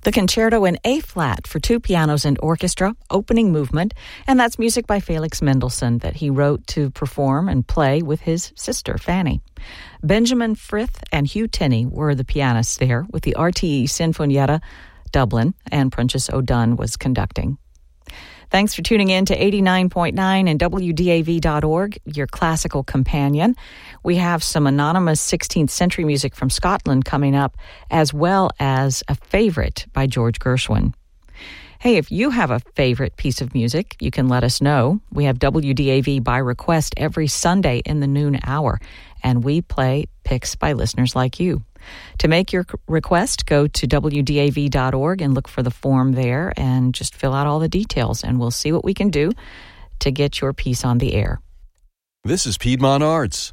The Concerto in A-flat for two pianos and orchestra, opening movement, and that's music by Felix Mendelssohn that he wrote to perform and play with his sister, Fanny. Benjamin Frith and Hugh Tinney were the pianists there, with the RTE Sinfonietta Dublin, and Prentice O'Dunn was conducting. Thanks for tuning in to 89.9 and WDAV.org, your classical companion. We have some anonymous 16th century music from Scotland coming up, as well as a favorite by George Gershwin. Hey, if you have a favorite piece of music, you can let us know. We have WDAV by request every Sunday in the noon hour, and we play picks by listeners like you. To make your request, go to WDAV.org and look for the form there and just fill out all the details, and we'll see what we can do to get your piece on the air. This is Piedmont Arts.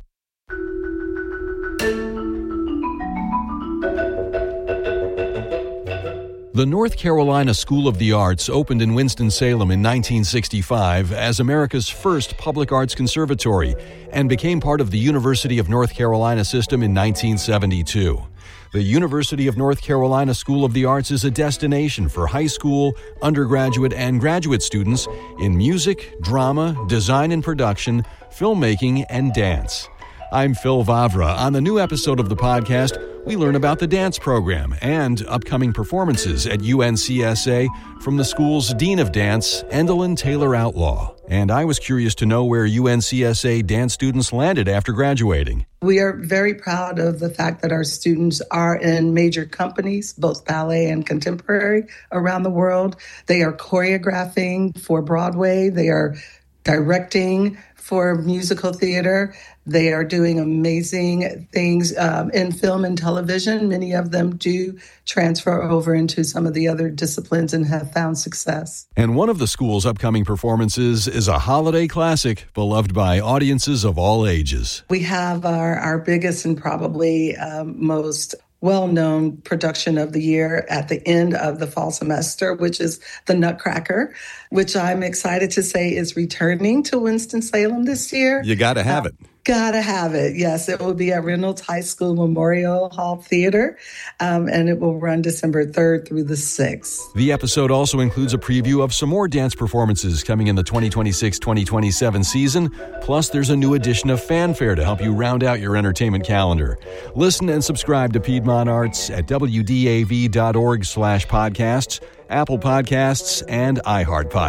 The North Carolina School of the Arts opened in Winston-Salem in 1965 as America's first public arts conservatory and became part of the University of North Carolina system in 1972. The University of North Carolina School of the Arts is a destination for high school, undergraduate, and graduate students in music, drama, design and production, filmmaking, and dance. I'm Phil Vavra. On the new episode of the podcast, we learn about the dance program and upcoming performances at UNCSA from the school's Dean of Dance, Endalyn Taylor Outlaw. And I was curious to know where UNCSA dance students landed after graduating. We are very proud of the fact that our students are in major companies, both ballet and contemporary, around the world. They are choreographing for Broadway. They are directing for musical theater. They are doing amazing things in film and television. Many of them do transfer over into some of the other disciplines and have found success. And one of the school's upcoming performances is a holiday classic beloved by audiences of all ages. We have our biggest and probably most well-known production of the year at the end of the fall semester, which is The Nutcracker, which I'm excited to say is returning to Winston-Salem this year. You got to have it. Gotta have it. Yes, it will be at Reynolds High School Memorial Hall Theater, and it will run December 3rd through the 6th. The episode also includes a preview of some more dance performances coming in the 2026-2027 season. Plus, there's a new edition of Fanfare to help you round out your entertainment calendar. Listen and subscribe to Piedmont Arts at WDAV.org/podcasts, Apple Podcasts, and iHeartPodcasts.